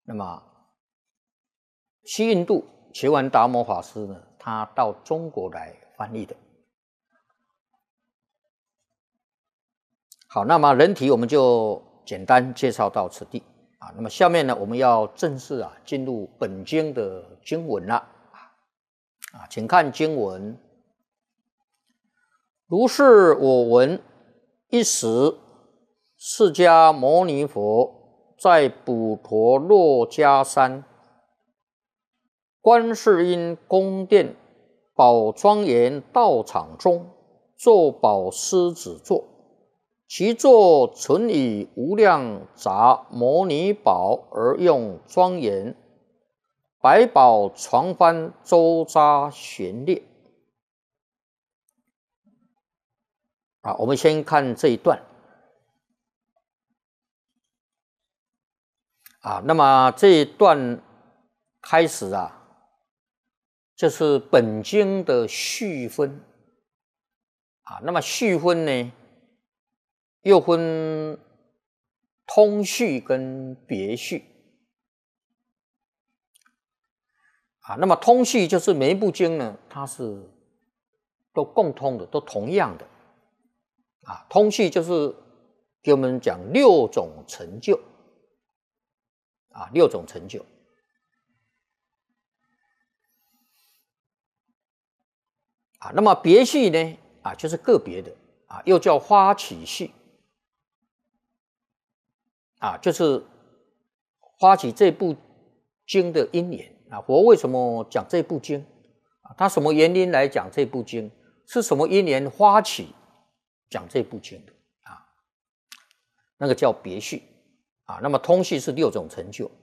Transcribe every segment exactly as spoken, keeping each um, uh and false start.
那么西印度觉完达摩法师呢，他到中国来翻译的。好，那么人体我们就简单介绍到此地啊。那么下面呢，我们要正式啊进入本经的经文了啊，请看经文。如是我闻，一时释迦牟尼佛在普陀洛迦山观世音宫殿宝庄严道场中，坐宝狮子座，其座纯以无量杂摩尼宝而用庄严，百宝床幡周匝旋列。啊，我们先看这一段。啊，那么这一段开始啊，就是本经的序分。啊，那么序分呢，又分通序跟别序。啊，那么通序就是每一部经呢，它是都共通的，都同样的。啊，通序就是给我们讲六种成就。啊，六种成就。啊，那么别序呢？啊，就是个别的。啊，又叫发起序。啊，就是发起这部经的因缘。啊，佛为什么讲这部经？啊，他什么原因来讲这部经？是什么因缘发起讲这部经的？啊，那个叫别序。啊，那么通序是六种成就。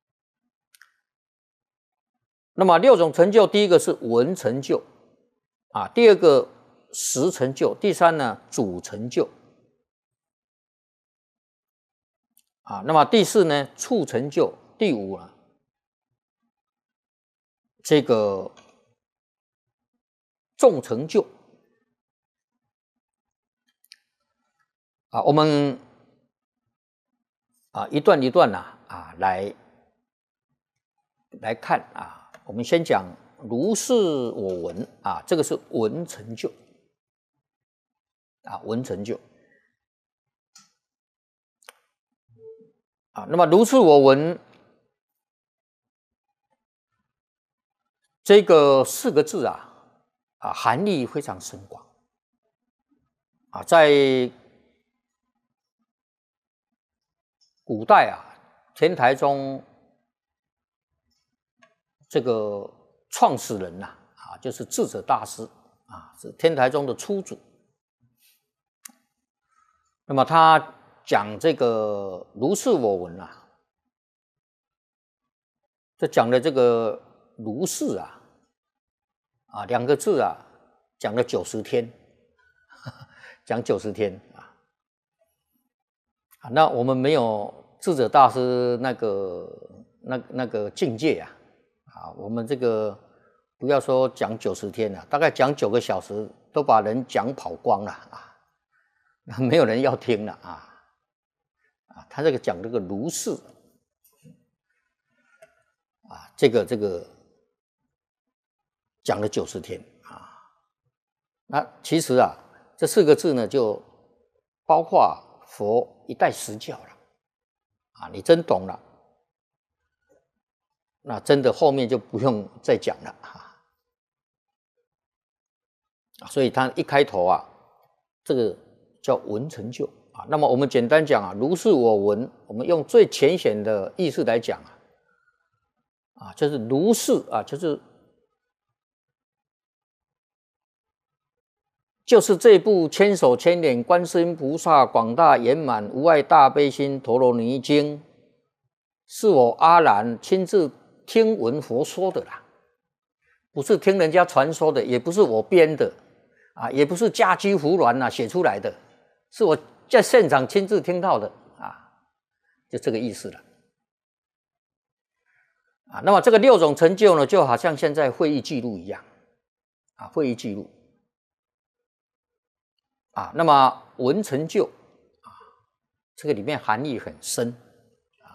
那么六种成就，第一个是闻成就，啊，第二个识成就，第三呢主成就，啊，那么第四呢处成就，第五呢这个众成就。啊，我们啊一段一段啊啊来来看啊。我们先讲如是我闻啊，这个是闻成就。啊，闻成就。啊，那么如是我闻这个四个字啊，啊，含义非常深广。啊，在古代啊，天台宗这个创始人呐、啊，啊，就是智者大师啊，是天台宗的初祖。那么他讲这个如是我闻啊，这讲的这个如是啊，啊两个字啊，讲了九十天，呵呵讲九十天啊。啊，那我们没有智者大师那个那那个境界啊，啊，我们这个不要说讲九十天了、啊，大概讲九个小时都把人讲跑光了啊，没有人要听了啊。啊，他这个讲这个如是啊，这个这个讲了九十天啊。那其实啊，这四个字呢，就包括佛一代实教了啊。你真懂了，那真的后面就不用再讲了啊。所以他一开头啊，这个叫闻成就。啊，那么我们简单讲啊，如是我闻，我们用最浅显的意思来讲啊，啊，就是如是啊，就是就是这部千手千眼观世音菩萨广大圆满无碍大悲心陀罗尼经，是我阿难亲自听闻佛说的啦，不是听人家传说的，也不是我编的啊，也不是家居胡乱啊写出来的，是我在现场亲自听到的啊，就这个意思了。啊，那么这个六种成就呢，就好像现在会议记录一样啊，会议记录啊。那么闻成就啊，这个里面含义很深